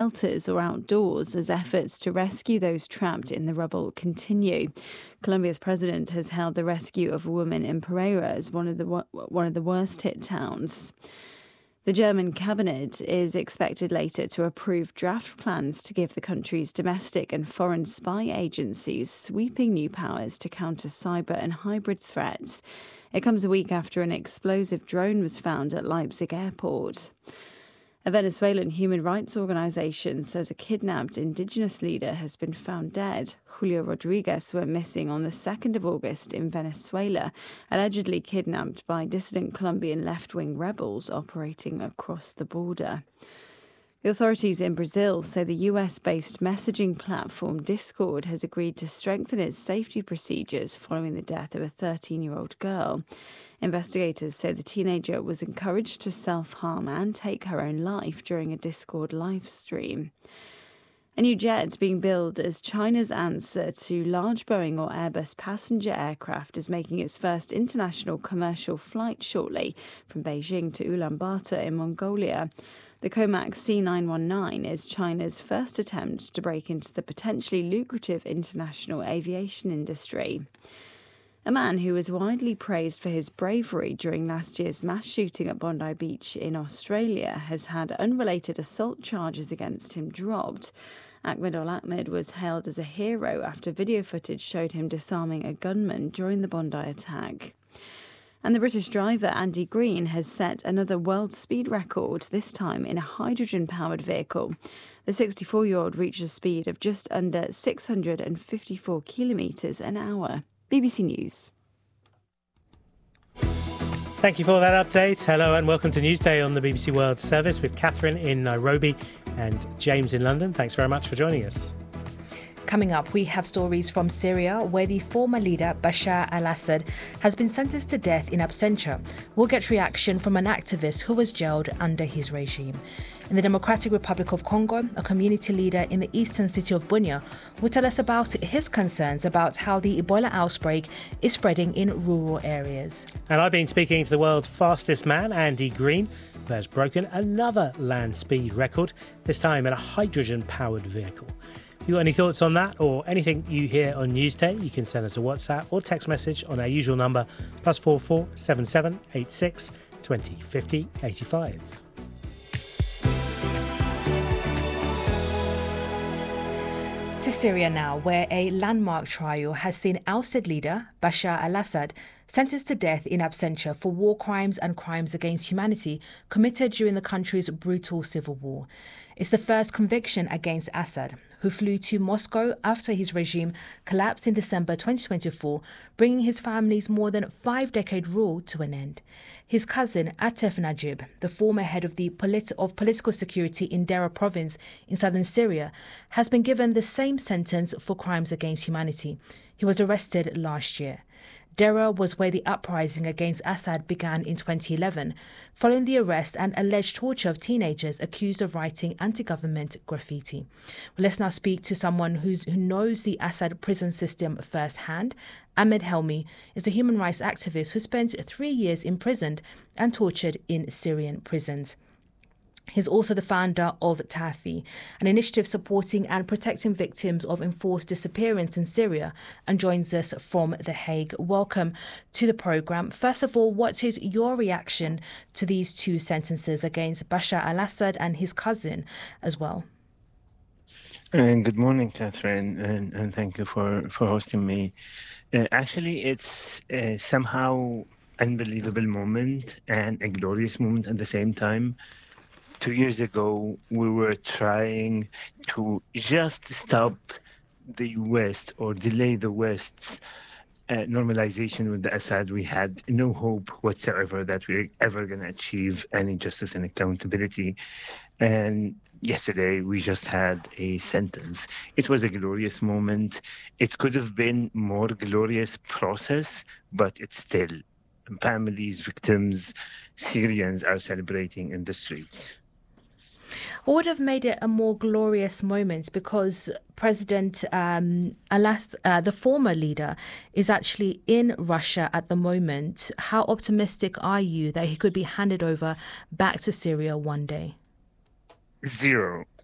shelters or outdoors as efforts to rescue those trapped in the rubble continue. Colombia's president has hailed the rescue of a woman in Pereira as one of the worst hit towns. The German cabinet is expected later to approve draft plans to give the country's domestic and foreign spy agencies sweeping new powers to counter cyber and hybrid threats. It comes a week after an explosive drone was found at Leipzig airport. A Venezuelan human rights organization says a kidnapped indigenous leader has been found dead. Julio Rodriguez went missing on the 2nd of August in Venezuela, allegedly kidnapped by dissident Colombian left-wing rebels operating across the border. The authorities in Brazil say the US-based messaging platform Discord has agreed to strengthen its safety procedures following the death of a 13-year-old girl. Investigators say the teenager was encouraged to self-harm and take her own life during a Discord live stream. A new jet being billed as China's answer to large Boeing or Airbus passenger aircraft is making its first international commercial flight shortly from Beijing to Ulaanbaatar in Mongolia. The Comac C919 is China's first attempt to break into the potentially lucrative international aviation industry. A man who was widely praised for his bravery during last year's mass shooting at Bondi Beach in Australia has had unrelated assault charges against him dropped. Ahmed Al-Ahmed was hailed as a hero after video footage showed him disarming a gunman during the Bondi attack. And the British driver Andy Green has set another world speed record, this time in a hydrogen-powered vehicle. The 64-year-old reached a speed of just under 654 kilometres an hour. BBC News. Thank you for that update. Hello and welcome to Newsday on the BBC World Service with Catherine in Nairobi and James in London. Thanks very much for joining us. Coming up, we have stories from Syria, where the former leader Bashar al-Assad has been sentenced to death in absentia. We'll get reaction from an activist who was jailed under his regime. In the Democratic Republic of Congo, a community leader in the eastern city of Bunia will tell us about his concerns about how the Ebola outbreak is spreading in rural areas. And I've been speaking to the world's fastest man, Andy Green, who has broken another land speed record, this time in a hydrogen-powered vehicle. If you've got any thoughts on that or anything you hear on Newsday, you can send us a WhatsApp or text message on our usual number, +44 77 86 20 50 85. To Syria now, where a landmark trial has seen ousted leader Bashar al-Assad sentenced to death in absentia for war crimes and crimes against humanity committed during the country's brutal civil war. It's the first conviction against Assad, who flew to Moscow after his regime collapsed in December 2024, bringing his family's more than 5-decade rule to an end. His cousin, Atef Najib, the former head of the political security in Deraa province in southern Syria, has been given the same sentence for crimes against humanity. He was arrested last year. Deraa was where the uprising against Assad began in 2011, following the arrest and alleged torture of teenagers accused of writing anti-government graffiti. Well, let's now speak to someone who knows the Assad prison system firsthand. Ahmed Helmi is a human rights activist who spent 3 years imprisoned and tortured in Syrian prisons. He's also the founder of TAFI, an initiative supporting and protecting victims of enforced disappearance in Syria, and joins us from The Hague. Welcome to the programme. First of all, what is your reaction to these two sentences against Bashar al-Assad and his cousin as well? Good morning, Catherine, and thank you for hosting me. Actually, it's somehow unbelievable moment and a glorious moment at the same time. 2 years ago, we were trying to just stop the West or delay the West's normalization with the Assad. We had no hope whatsoever that we're ever going to achieve any justice and accountability. And yesterday, we just had a sentence. It was a glorious moment. It could have been more glorious process, but it's still families, victims, Syrians are celebrating in the streets. What would have made it a more glorious moment? Because President the former leader, is actually in Russia at the moment. How optimistic are you that he could be handed over back to Syria one day? Zero.